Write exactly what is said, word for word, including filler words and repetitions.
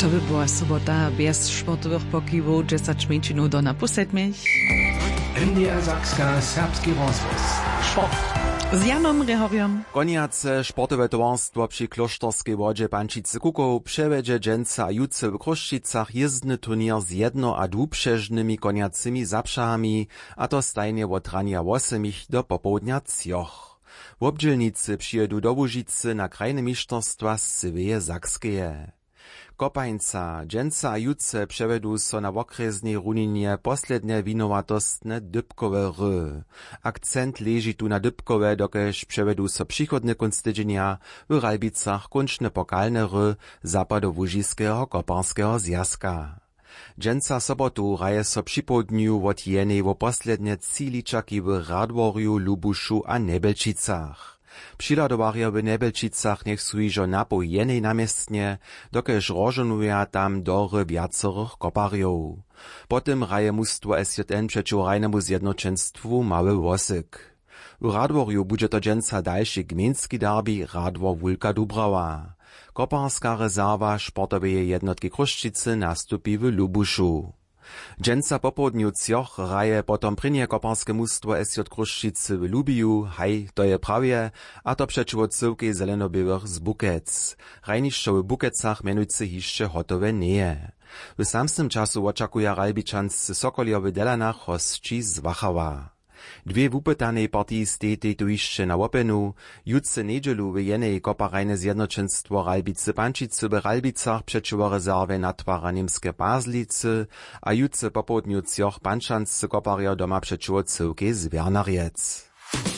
To by była sobota bez sportowych pokiwów, dziesięć minut do na pół siedmich. N D R Sakska serbski rozhlas. Sport. Z Janom Rehoriom. Koniace sportowe towarstwo przy Kloštorskej wodzie Pančice Kukow przewiedzie dżęca a jutce w Kruščicach jezdny turnier z jedno- a dwuprzężnymi koniacymi zapszahami, a to stajnie od rania osemich do popołudnia cioch. Wobdźělnicy přijedu do Łužicy na krajne mistrzostwa z Syweje Sakskeje. Kopańca, dżęca a jutce przevedu so na wokreznej runinie posledne winowatostne dybkowe ry. Akcent leży tu na dybkowe, dokež przevedu so přichodne kunstydźenia w Ralbicach kunčne pokalne ry zapadołužiskeho koparskeho zjazka. Dżęca sobotu raje so při południu wot jenej wo posledne ciličaky w Radworju, Lubuszu a Nebelčicach. Přihladowarja w Nebelčicach nech su ižo napo jenej namiestnie, dokež rožonuja tam dory viacerých koparjów. Potem raje mustwo S J N przeciw rajnemu zjednoczenstwu mały wosyk. W Radworju bude to dżęca dalszy gminski derby Radwor Wulka Dubrava. Koparska rezerwa sportowej jednotki Kruščice nastupi w Lubuszu. Dżęca popołudniu cioch raje potom prynie koparskie mustwo S J Kruščice w Lubiju, haj, to je prawie, a to przeciwo cyłki zelenobiałych z Bukec. Rajniszczo w Bukecach mianujcy hiszcze hotowe nie. W samym czasu oczakuje Ralbičanscy Sokoljowy Delanach hostči z Wachawa. Dwie wupytanej partii stety tu jeszcze na łopenu, jutce niedzielu w jenej koparajne zjednoczenstwo Ralbice Pančice w Ralbicach przeciwo rezerwie natwara niemskie Bazlice, a jutce popołudniu cioch Pančanscy koparja doma przeciwo cyłki z Wernariec.